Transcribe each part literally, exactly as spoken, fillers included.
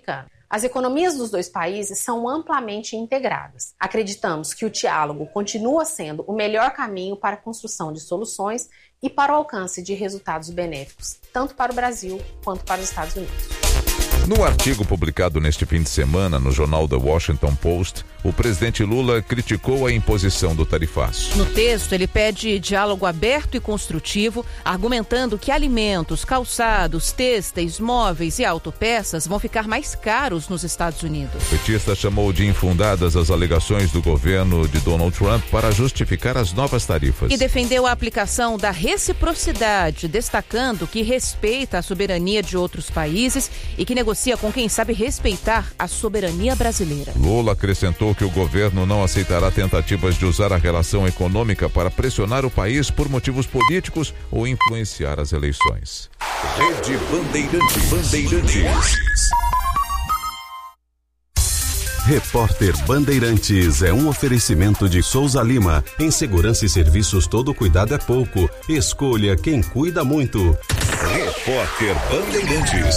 norte-americana. As economias dos dois países são amplamente integradas. Acreditamos que o diálogo continua sendo o melhor caminho para a construção de soluções e para o alcance de resultados benéficos, tanto para o Brasil quanto para os Estados Unidos. No artigo publicado neste fim de semana no jornal The Washington Post, o presidente Lula criticou a imposição do tarifaço. No texto, ele pede diálogo aberto e construtivo, argumentando que alimentos, calçados, têxteis, móveis e autopeças vão ficar mais caros nos Estados Unidos. O petista chamou de infundadas as alegações do governo de Donald Trump para justificar as novas tarifas. E defendeu a aplicação da reciprocidade, destacando que respeita a soberania de outros países e que negocia com quem sabe respeitar a soberania brasileira. Lula acrescentou que o governo não aceitará tentativas de usar a relação econômica para pressionar o país por motivos políticos ou influenciar as eleições. Rede Bandeirantes. Bandeirantes. Repórter Bandeirantes é um oferecimento de Souza Lima. Em segurança e serviços, todo cuidado é pouco. Escolha quem cuida muito. Repórter Bandeirantes.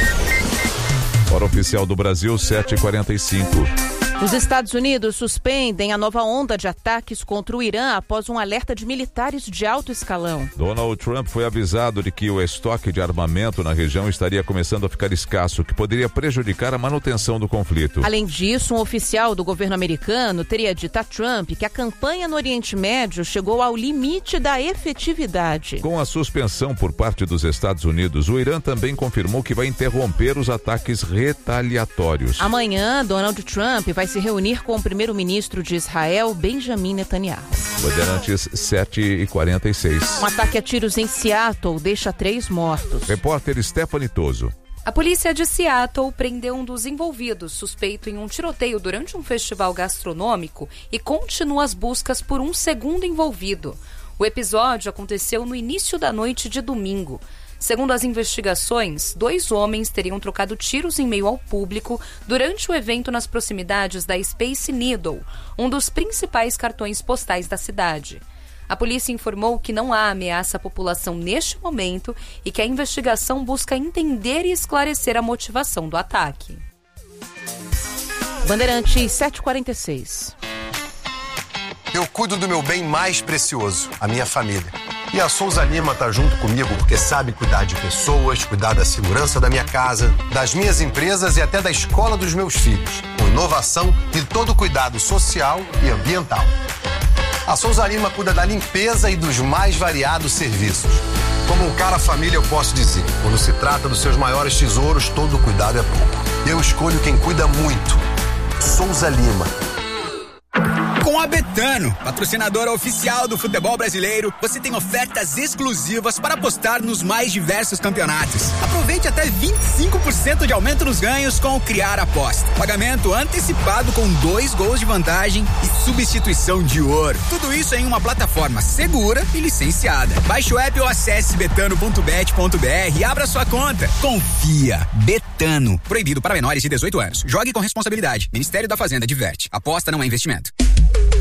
Hora oficial do Brasil, sete e quarenta e cinco. Os Estados Unidos suspendem a nova onda de ataques contra o Irã após um alerta de militares de alto escalão. Donald Trump foi avisado de que o estoque de armamento na região estaria começando a ficar escasso, que poderia prejudicar a manutenção do conflito. Além disso, um oficial do governo americano teria dito a Trump que a campanha no Oriente Médio chegou ao limite da efetividade. Com a suspensão por parte dos Estados Unidos, o Irã também confirmou que vai interromper os ataques retaliatórios. Amanhã, Donald Trump vai se reunir com o primeiro-ministro de Israel, Benjamin Netanyahu. Bandeirantes, sete e quarenta e seis. Um ataque a tiros em Seattle deixa três mortos. Repórter Stephanie Toso. A polícia de Seattle prendeu um dos envolvidos, suspeito em um tiroteio durante um festival gastronômico, e continua as buscas por um segundo envolvido. O episódio aconteceu no início da noite de domingo. Segundo as investigações, dois homens teriam trocado tiros em meio ao público durante o evento nas proximidades da Space Needle, um dos principais cartões postais da cidade. A polícia informou que não há ameaça à população neste momento e que a investigação busca entender e esclarecer a motivação do ataque. Bandeirantes, sete e quarenta e seis. Eu cuido do meu bem mais precioso, a minha família. E a Souza Lima tá junto comigo porque sabe cuidar de pessoas, cuidar da segurança da minha casa, das minhas empresas e até da escola dos meus filhos, com inovação e todo o cuidado social e ambiental. A Souza Lima cuida da limpeza e dos mais variados serviços. Como um cara família, eu posso dizer, quando se trata dos seus maiores tesouros, todo cuidado é pouco. Eu escolho quem cuida muito. Souza Lima. Com a Betano, patrocinadora oficial do futebol brasileiro, você tem ofertas exclusivas para apostar nos mais diversos campeonatos. Aproveite até vinte e cinco por cento de aumento nos ganhos com o Criar Aposta. Pagamento antecipado com dois gols de vantagem e substituição de ouro. Tudo isso em uma plataforma segura e licenciada. Baixe o app ou acesse betano ponto bet ponto br e abra sua conta. Confia. Betano. Proibido para menores de dezoito anos. Jogue com responsabilidade. Ministério da Fazenda diverte. Aposta não é investimento.